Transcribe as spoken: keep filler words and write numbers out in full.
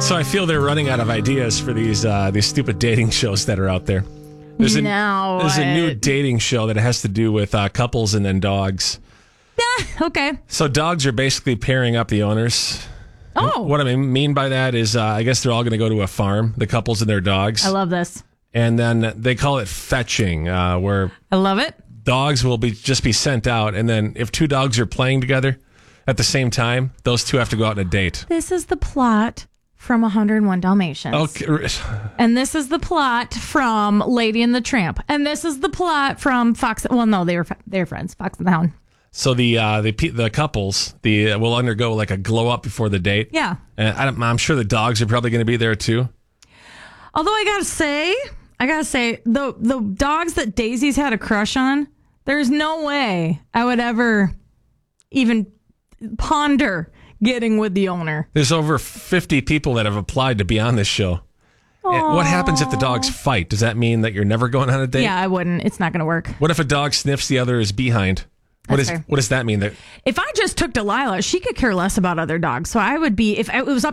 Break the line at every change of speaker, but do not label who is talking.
So I feel they're running out of ideas for these uh, these stupid dating shows that are out there. There's a,
No,
there's a new
it-
dating show that has to do with uh, couples and then dogs.
Yeah, okay.
So dogs are basically pairing up the owners.
Oh.
What I mean by that is uh, I guess they're all going to go to a farm, the couples and their dogs.
I love this.
And then they call it fetching, uh, where
I love it.
dogs will be just be sent out. And then if two dogs are playing together at the same time, those two have to go out on a date.
This is the plot from one oh one Dalmatians.
Okay.
And this is the plot from Lady and the Tramp. And this is the plot from Fox. Well, no, they were they were friends. Fox and the Hound.
So the uh, the pe- the couples the uh, will undergo like a glow up before the date.
Yeah.
And I don't, I'm sure the dogs are probably going to be there too.
Although I gotta say, I gotta say, the the dogs that Daisy's had a crush on, there's no way I would ever even ponder getting with the owner.
There's over fifty people that have applied to be on this show. And what happens if the dogs fight? Does that mean that you're never going on a date?
Yeah, I wouldn't. It's not gonna work.
What if a dog sniffs the other's behind? What
That's
is
fair.
what does that mean? That
If I just took Delilah, she could care less about other dogs. So I would be, if it was up